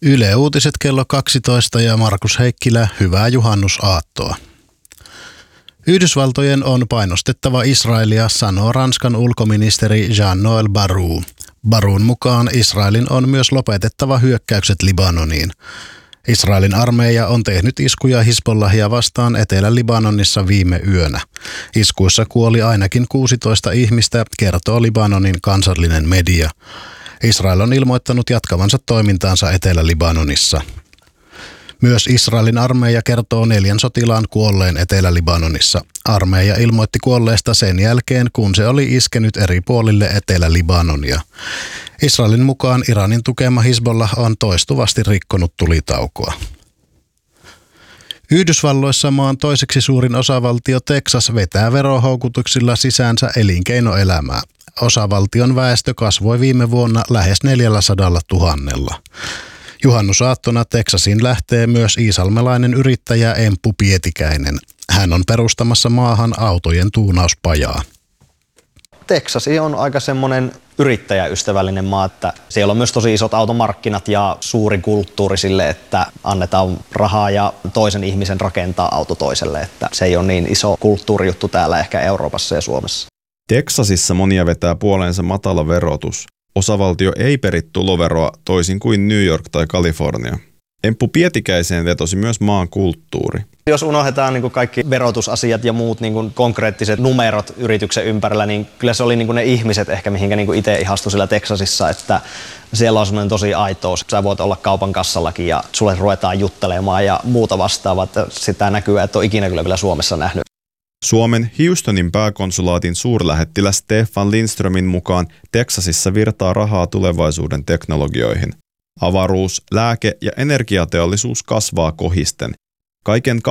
Yle Uutiset kello 12 ja Markus Heikkilä, hyvää juhannusaattoa. Yhdysvaltojen on painostettava Israelia, sanoo Ranskan ulkoministeri Jean-Noël Barrot. Barrotin mukaan Israelin on myös lopetettava hyökkäykset Libanoniin. Israelin armeija on tehnyt iskuja Hizbollahia vastaan Etelä-Libanonissa viime yönä. Iskuissa kuoli ainakin 16 ihmistä, kertoo Libanonin kansallinen media. Israel on ilmoittanut jatkavansa toimintaansa Etelä-Libanonissa. Myös Israelin armeija kertoo 4 sotilaan kuolleen Etelä-Libanonissa. Armeija ilmoitti kuolleesta sen jälkeen, kun se oli iskenyt eri puolille Etelä-Libanonia. Israelin mukaan Iranin tukema Hizbollah on toistuvasti rikkonut tulitaukoa. Yhdysvalloissa maan toiseksi suurin osavaltio Texas vetää verohoukutuksilla sisäänsä elinkeinoelämää. Osavaltion väestö kasvoi viime vuonna lähes 400 000. Juhannusaattona Texasiin lähtee myös iisalmelainen yrittäjä Emppu Pietikäinen. Hän on perustamassa maahan autojen tuunauspajaa. Texas on aika semmoinen yrittäjäystävällinen maa, että siellä on myös tosi isot automarkkinat ja suuri kulttuuri sille, että annetaan rahaa ja toisen ihmisen rakentaa auto toiselle. Että se ei ole niin iso kulttuurijuttu täällä ehkä Euroopassa ja Suomessa. Texasissa monia vetää puoleensa matala verotus. Osavaltio ei peri tuloveroa toisin kuin New York tai Kalifornia. Emppu Pietikäiseen vetosi myös maan kulttuuri. Jos unohdetaan niin kuin kaikki verotusasiat ja muut niin kuin konkreettiset numerot yrityksen ympärillä, niin kyllä se oli niin kuin ne ihmiset ehkä, mihinkä niin kuin itse ihastui siellä Texasissa, että siellä on semmoinen tosi aitous. Sä voit olla kaupan kassallakin ja sulle ruvetaan juttelemaan ja muuta vastaavaa. Sitä näkyy, että on ikinä kyllä vielä Suomessa nähnyt. Suomen Houstonin pääkonsulaatin suurlähettiläs Stefan Lindströmin mukaan Texasissa virtaa rahaa tulevaisuuden teknologioihin. Avaruus-, lääke- ja energiateollisuus kasvaa kohisten. Kaiken